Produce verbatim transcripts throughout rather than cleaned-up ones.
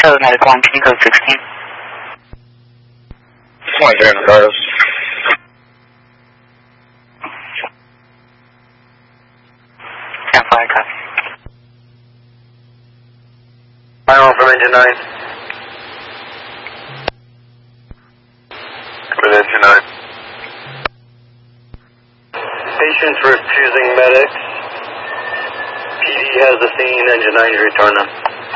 Hello, Medic one, can you go sixteen? One here in the cars. ten five, copy. Fire on from engine nine. With engine nine. Patients refusing medics. P D has the scene, engine nine, return them.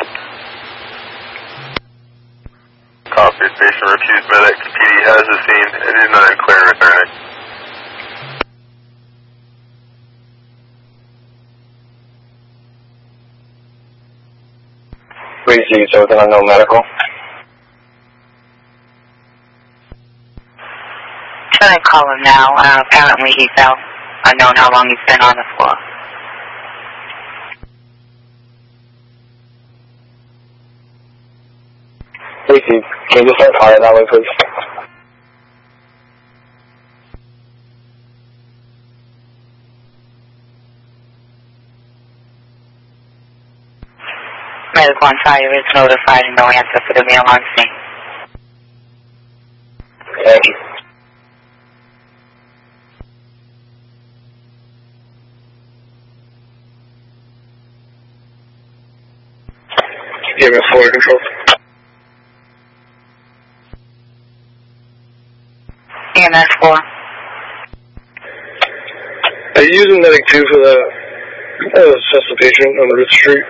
Copy, patient refused medics. P D has the scene, engine nine, clear, returning. Receive, so it's an unknown medical. Should I call him now? Uh, apparently he fell. Unknown how long he's been on the floor. Receive, can you just start fire that way, please? Medic one, fire is notified and no answer for the meal on scene. Thank you. Give me a floor control. E M S four. Are you using medic two for the uh, assess the patient on the Ruth Street?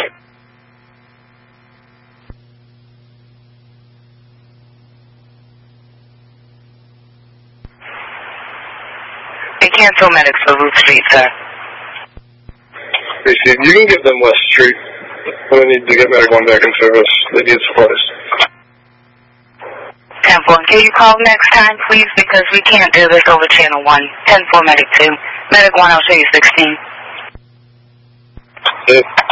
They cancel medics for Ruth Street, sir. Receive, you can give them West Street. I need to get medic one back in service. They need supplies. ten four, can you call next time, please? Because we can't do this over channel one. ten four, medic two. Medic one, I'll show you sixteen. Yeah.